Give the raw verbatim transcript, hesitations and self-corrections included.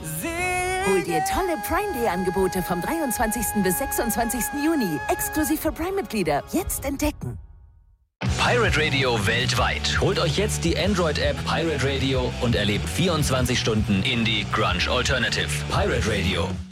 Hol dir tolle Prime Day Angebote vom dreiundzwanzigsten bis sechsundzwanzigsten Juni. Exklusiv für Prime-Mitglieder. Jetzt entdecken. Pirate Radio weltweit. Holt euch jetzt die Android-App Pirate Radio und erlebt vierundzwanzig Stunden Indie Grunge Alternative. Pirate Radio.